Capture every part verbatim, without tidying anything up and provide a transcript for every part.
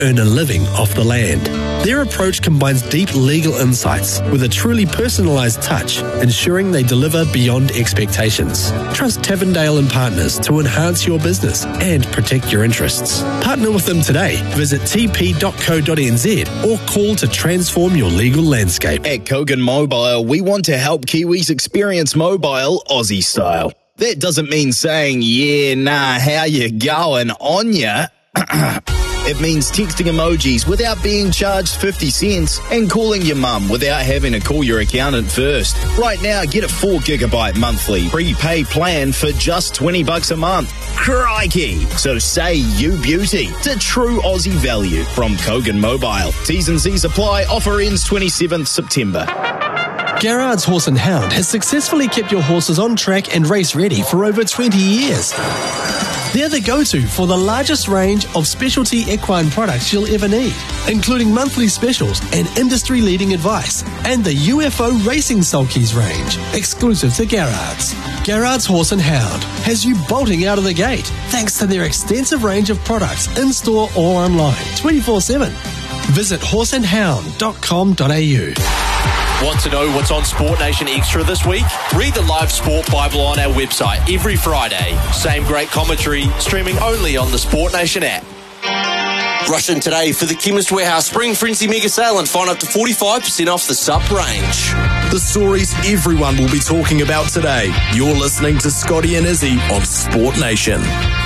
earn a living off the land. Their approach combines deep legal insights with a truly personalised touch, ensuring they deliver beyond expectations. Trust Tavendale and Partners to enhance your business and protect your interests. Partner with them today. Visit t p dot co dot n z or call to transform your legal landscape. At Kogan Mobile, we want to help Kiwis experience mobile Aussie style. That doesn't mean saying, yeah, nah, how you going on ya? It means texting emojis without being charged fifty cents and calling your mum without having to call your accountant first. Right now, get a four gigabyte monthly prepaid plan for just twenty bucks a month. Crikey! So say you beauty to true Aussie value from Kogan Mobile. T's and C's apply. Offer ends twenty-seventh September. Garrard's Horse and Hound has successfully kept your horses on track and race ready for over twenty years. They're the go-to for the largest range of specialty equine products you'll ever need, including monthly specials and industry-leading advice, and the U F O Racing Sulkies range, exclusive to Garrard's. Garrard's Horse and Hound has you bolting out of the gate thanks to their extensive range of products in-store or online, twenty-four seven. Visit horse and hound dot com dot a u. Want to know what's on Sport Nation Extra this week? Read the live sport Bible on our website every Friday. Same great commentary, streaming only on the Sport Nation app. Rush in today for the Chemist Warehouse Spring Frenzy Mega Sale and find up to forty-five percent off the sup range. The stories everyone will be talking about today. You're listening to Scotty and Izzy on Sport Nation.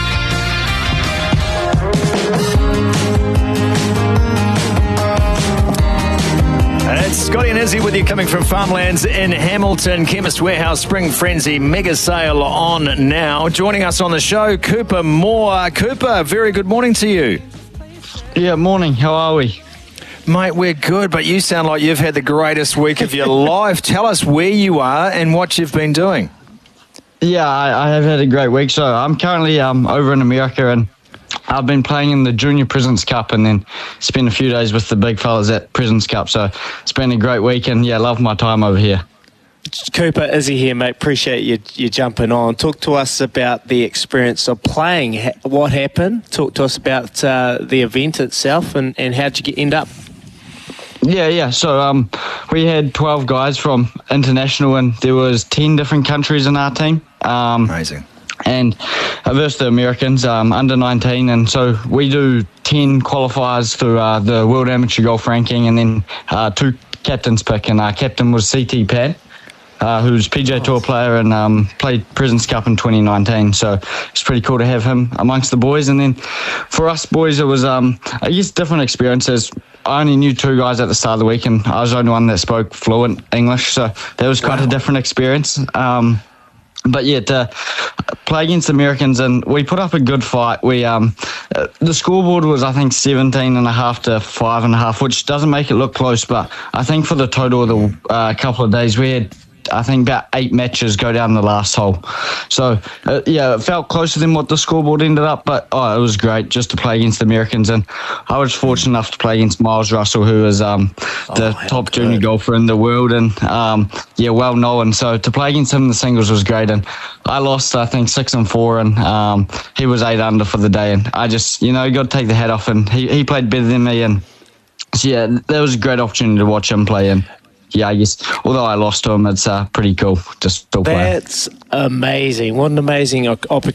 It's Scotty and Izzy with you, coming from Farmlands in Hamilton. Chemist Warehouse Spring Frenzy Mega Sale on now. Joining us on the show, Cooper Moore. Cooper, very good morning to you. Yeah, morning. How are we? Mate, we're good, but you sound like you've had the greatest week of your life. Tell us where you are and what you've been doing. Yeah, I, I have had a great week. So I'm currently um, over in America, and I've been playing in the Junior Presidents Cup and then spent a few days with the big fellas at Presidents Cup. So it's been a great week, and yeah, love my time over here. Cooper, Izzy here, mate. Appreciate you, you jumping on. Talk to us about the experience of playing. What happened? Talk to us about uh, the event itself, and, and how'd you get, end up? Yeah, yeah. So um, we had twelve guys from international, and there was ten different countries in our team. Um, Amazing. And versus the Americans, um, under nineteen, and so we do ten qualifiers through uh, the World Amateur Golf Ranking, and then uh, two captains pick, and our captain was C T Pad, uh, who's P G A Tour player and um, played Presidents Cup in twenty nineteen. So it's pretty cool to have him amongst the boys. And then for us boys, it was um, I guess different experiences. I only knew two guys at the start of the week, and I was the only one that spoke fluent English, so that was quite wow. a different experience. Um, But yeah, to play against Americans, and we put up a good fight. We um, the scoreboard was, I think, seventeen and a half to five and a half, which doesn't make it look close. But I think for the total of the uh, couple of days, we had, I think, about eight matches go down the last hole. So uh, yeah, it felt closer than what the scoreboard ended up. But oh, it was great just to play against the Americans, and I was fortunate enough to play against Miles Russell, who is um, the oh, top good. junior golfer in the world, and um, yeah, well known. So to play against him in the singles was great, and I lost, I think, six and four, and um, he was eight under for the day, and I just, you know, you got to take the hat off, and he, he played better than me, and so yeah, that was a great opportunity to watch him play, and yeah, I guess, although I lost to him, it's uh, pretty cool to still play. That's amazing. What an amazing opportunity